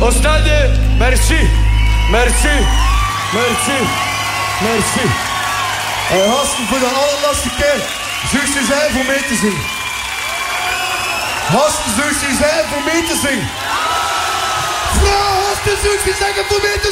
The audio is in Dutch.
Oostende, merci. Merci. Merci. Merci. En gasten, voor de allerlaatste keer. Zoek ze zijn voor mee te zingen. Gasten, zoek ze zijn voor mee te zingen. Vrouw, gasten, zoek ze zijn voor mee te